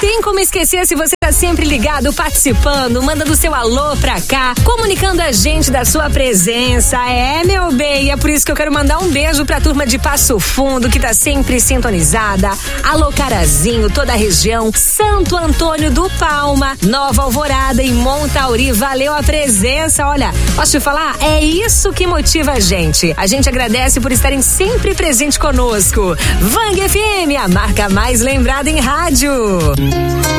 tem como esquecer se você tá sempre ligado, participando, mandando seu alô pra cá, comunicando a gente da sua presença. É, meu bem, é por isso que eu quero mandar um beijo pra turma de Passo Fundo, que tá sempre sintonizada. Alô, Carazinho, toda a região, Santo Antônio do Palma, Nova Alvorada e Montauri. Valeu a presença. Olha, posso te falar? É isso que motiva a gente. A gente agradece por estarem sempre presente conosco. Vang FM, a marca mais lembrada em rádio.